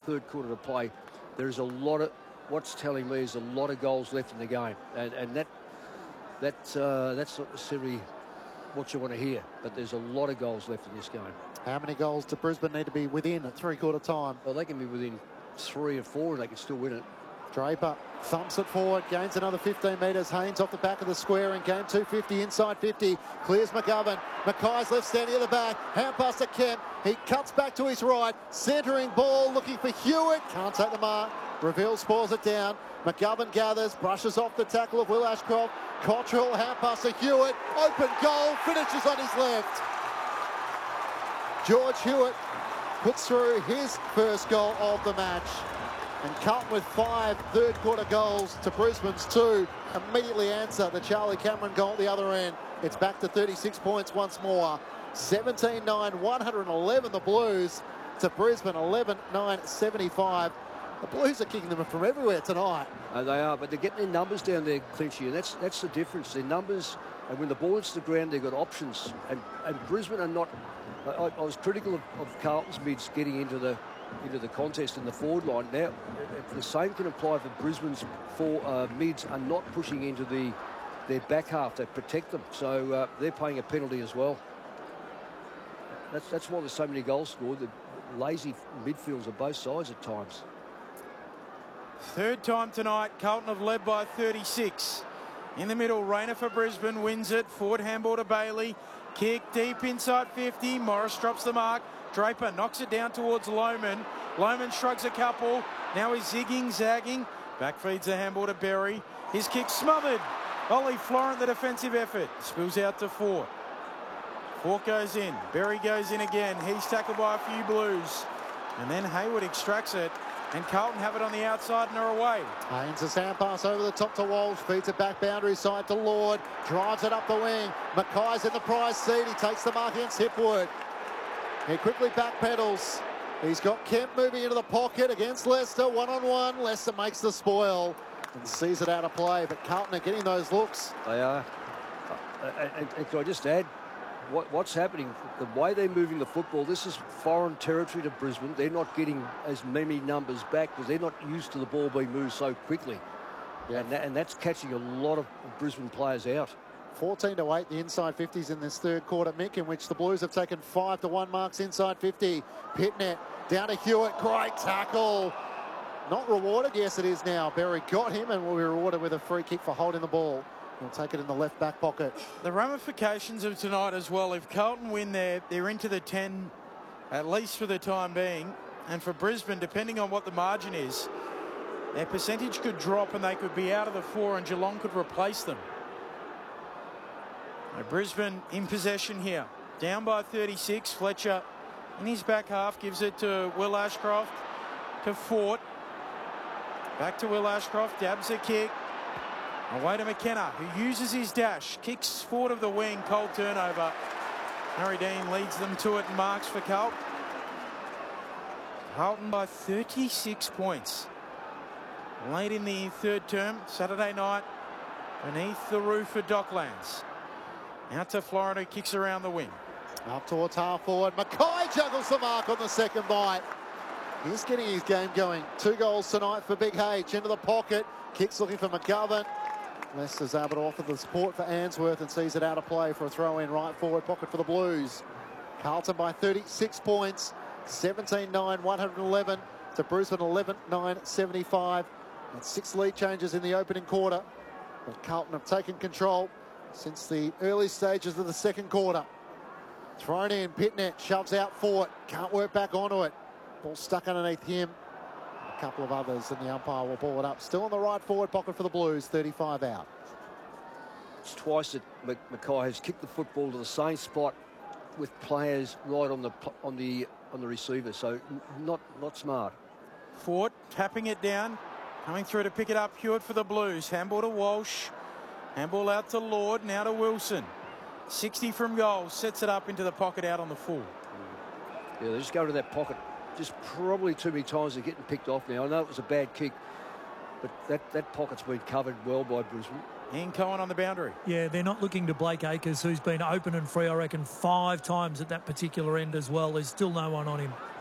third quarter to play. There's a lot of, what's telling me is a lot of goals left in the game. And that's not necessarily what you want to hear, but there's a lot of goals left in this game. How many goals do Brisbane need to be within at three-quarter time? Well, they can be within 3 or 4 and they can still win it. Draper thumps it forward, gains another 15 metres. Haynes off the back of the square in game 250, inside 50. Clears McGovern. Mackay's left standing at the back. Hand pass to Kemp. He cuts back to his right. Centering ball, looking for Hewitt. Can't take the mark. Reveal spoils it down. McGovern gathers, brushes off the tackle of Will Ashcroft. Cottrell, hand pass to Hewitt. Open goal, finishes on his left. George Hewitt puts through his first goal of the match. And Carlton with 5 third-quarter goals to Brisbane's 2. Immediately answer the Charlie Cameron goal at the other end. It's back to 36 points once more. 17-9, 111 the Blues to Brisbane, 11-9, 75. The Blues are kicking them from everywhere tonight. They are, but they're getting their numbers down there, Clinchy, and that's the difference. Their numbers, and when the ball hits the ground, they've got options. And Brisbane are not... I was critical of Carlton's mids getting into the contest in the forward line. Now, the same can apply for Brisbane's mids are not pushing into their back half to protect them. So they're paying a penalty as well. That's why there's so many goals scored. The lazy midfields on both sides at times. Third time tonight, Carlton have led by 36. In the middle, Rayner for Brisbane wins it. Forward handball to Bailey. Kick deep inside 50. Morris drops the mark. Draper knocks it down towards Lohman. Lohman shrugs a couple. Now he's zigging, zagging. Back feeds the handball to Berry. His kick smothered. Ollie Florent, the defensive effort. Spills out to Fort. Fort goes in. Berry goes in again. He's tackled by a few Blues. And then Hayward extracts it. And Carlton have it on the outside and are away. Haynes' hand pass over the top to Walsh. Feeds it back boundary side to Lord. Drives it up the wing. Mackay's in the prize seat. He takes the mark against Hipwood. He quickly backpedals. He's got Kemp moving into the pocket against Leicester. One-on-one. Leicester makes the spoil and sees it out of play. But Carlton are getting those looks. They are. And can I just add, what's happening, the way they're moving the football, this is foreign territory to Brisbane. They're not getting as many numbers back because they're not used to the ball being moved so quickly. Yeah. And that's catching a lot of Brisbane players out. 14-8, the inside 50s in this third quarter, Mick, in which the Blues have taken 5-1 marks inside 50. Pitnet down to Hewitt. Great tackle. Not rewarded. Yes, it is now. Berry got him and will be rewarded with a free kick for holding the ball. He'll take it in the left back pocket. The ramifications of tonight as well. If Carlton win there, they're into the 10, at least for the time being. And for Brisbane, depending on what the margin is, their percentage could drop and they could be out of the 4 and Geelong could replace them. Brisbane in possession here. Down by 36. Fletcher in his back half gives it to Will Ashcroft. To Fort. Back to Will Ashcroft. Dabs a kick. Away to McKenna, who uses his dash. Kicks forward of the wing. Cold turnover. Harry Dean leads them to it and marks for Carlton. Carlton by 36 points. Late in the third term, Saturday night, beneath the roof of Docklands. Out to Florida, kicks around the wing. Up towards half forward. Mackay juggles the mark on the second bite. He's getting his game going. 2 goals tonight for Big H. Into the pocket. Kicks looking for McGovern. Leicester's able to offer the support for Answorth and sees it out of play for a throw in right forward pocket for the Blues. Carlton by 36 points. 17-9, 111 to Brisbane 11-9, 75. And 6 lead changes in the opening quarter. But Carlton have taken control since the early stages of the second quarter. Thrown in, Pitnet shoves out Fort. Can't work back onto it. Ball stuck underneath him. A couple of others and the umpire will ball it up. Still in the right forward pocket for the Blues, 35 out. It's twice that Mackay has kicked the football to the same spot with players right on the receiver, so not smart. Fort tapping it down, coming through to pick it up. Hewitt for the Blues. Handball to Walsh. Handball out to Lord, now to Wilson. 60 from goal, sets it up into the pocket out on the full. Yeah, they just go to that pocket. Just probably too many times they're getting picked off now. I know it was a bad kick, but that pocket's been covered well by Brisbane. Ian Cohen on the boundary. Yeah, they're not looking to Blake Acres, who's been open and free, I reckon, 5 times at that particular end as well. There's still no one on him.